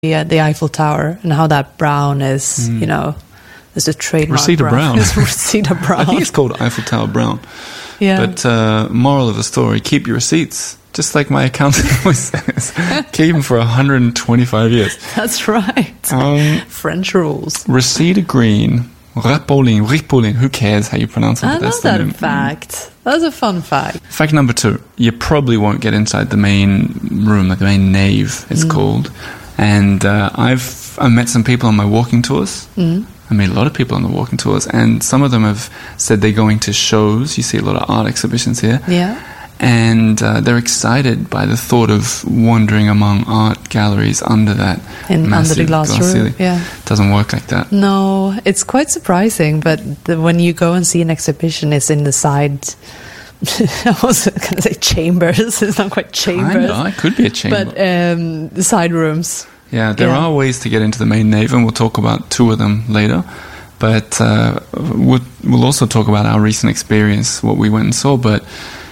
the Eiffel Tower and how that brown is, you know, there's a trademark. Reseda Brown. It's Reseda Brown. I think it's called Eiffel Tower Brown. Yeah. But moral of the story, keep your receipts. Just like my accountant always says. Keep them for 125 years. That's right. French rules. Reseda Green, Ripollin, who cares how you pronounce it? I love that fact. That's a fun fact. Fact number 2, you probably won't get inside the main room, like the main nave, it's called. And I've met some people on my walking tours. I met a lot of people on the walking tours, and some of them have said they're going to shows. You see a lot of art exhibitions here. Yeah. And they're excited by the thought of wandering among art galleries under that massive under the glass roof. ceiling. Yeah. It doesn't work like that. No, it's quite surprising, but when you go and see an exhibition, it's in the side... I was going to say chambers. It's not quite chambers. I know, it could be a chamber. But the side rooms. Yeah, there are ways to get into the main nave, and we'll talk about 2 of them later. But we'll also talk about our recent experience, what we went and saw. But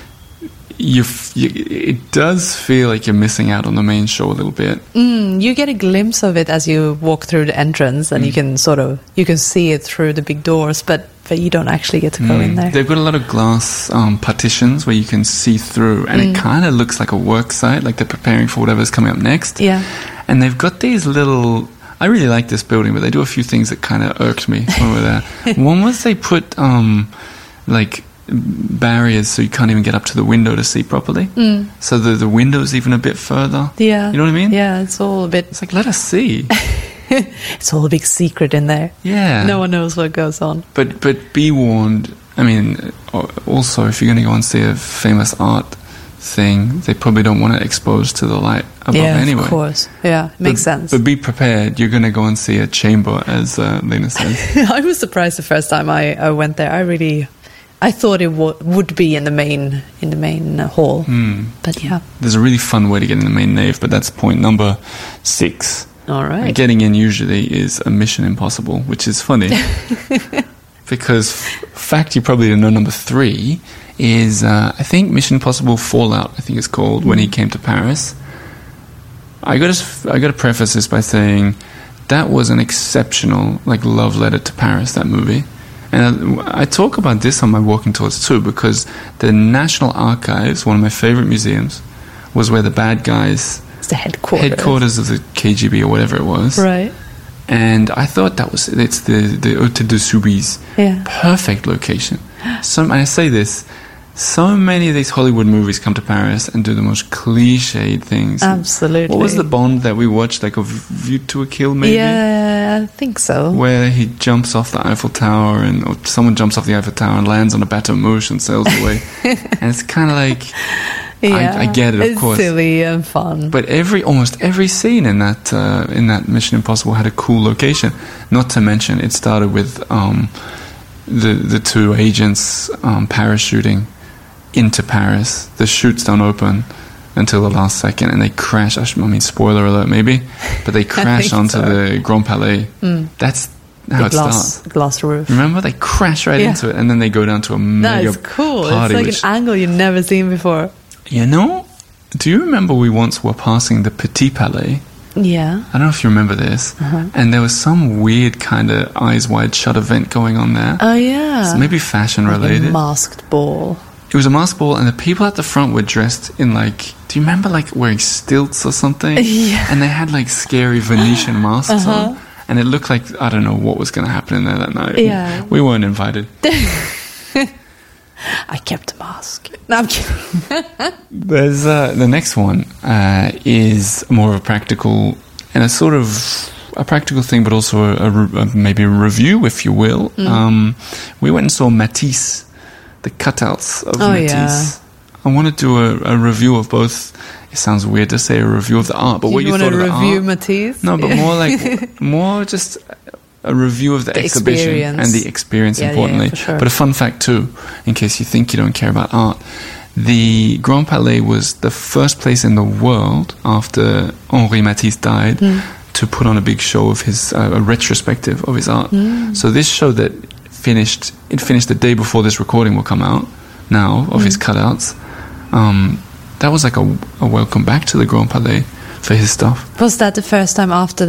it does feel like you're missing out on the main show a little bit. You get a glimpse of it as you walk through the entrance, and you can see it through the big doors, but you don't actually get to go in there. They've got a lot of glass partitions where you can see through, and it kind of looks like a work site, like they're preparing for whatever's coming up next. Yeah. And they've got these little... I really like this building, but they do a few things that kind of irked me when we were there. One was they put like barriers so you can't even get up to the window to see properly. So the window's even a bit further. Yeah. You know what I mean? Yeah, it's all a bit... It's like, let us see. It's all a big secret in there. Yeah. No one knows what goes on. But be warned. I mean, also, if you're going to go and see a famous art thing, they probably don't want it exposed to the light above anyway. Of course. Yeah, makes sense. But be prepared. You're going to go and see a chamber, as Lena says. I was surprised the first time I went there. I thought it would be in the main hall. But yeah. There's a really fun way to get in the main nave, but that's point number 6. All right. Getting in usually is a mission impossible, which is funny. Because fact you probably didn't know, number 3 is, I think, Mission Impossible Fallout, I think it's called, when he came to Paris. I got to preface this by saying that was an exceptional love letter to Paris, that movie. And I talk about this on my walking tours too, because the National Archives, one of my favorite museums, was where the bad guys... It's the headquarters of the KGB or whatever it was. Right. And I thought it's the Hôtel de Soubise. Yeah. Perfect location. And I say this, so many of these Hollywood movies come to Paris and do the most cliched things. Absolutely. What was the Bond that we watched, like A View to a Kill, maybe? Yeah, I think so. Where he jumps off the Eiffel Tower, or someone jumps off the Eiffel Tower and lands on a bateau mouche and sails away. And it's kind of like... Yeah, I get it, of course. It's silly and fun. But almost every scene in that Mission Impossible had a cool location. Not to mention, it started with the 2 agents parachuting into Paris. The chutes don't open until the last second, and they crash. I mean, spoiler alert, maybe, but they crash onto the Grand Palais. That's how it starts. Glass roof. Remember, they crash right into it, and then they go down to a mega That is cool. party. It's like an angle you've never seen before. You know, do you remember we once were passing the Petit Palais? Yeah. I don't know if you remember this. And there was some weird kind of eyes wide shut event going on there. Oh, yeah. So maybe fashion related. A masked ball. It was a masked ball, and the people at the front were dressed in do you remember wearing stilts or something? Yeah. And they had scary Venetian masks on. And it looked like, I don't know what was going to happen in there that night. Yeah. We weren't invited. I kept a mask. No, I'm kidding. There's the next one is more of a practical, and a sort of a practical thing, but also maybe a review, if you will. We went and saw Matisse, the cutouts of Matisse. I want to do a review of both. It sounds weird to say a review of the art, but what you thought of the art. You want to review Matisse? No, but more just a review of the exhibition experience. And the experience, importantly. Yeah, for sure. But a fun fact too, in case you think you don't care about art. The Grand Palais was the first place in the world after Henri Matisse died to put on a big show of his a retrospective of his art. So this show that finished the day before this recording will come out now of his cutouts. That was like a welcome back to the Grand Palais for his stuff. Was that the first time after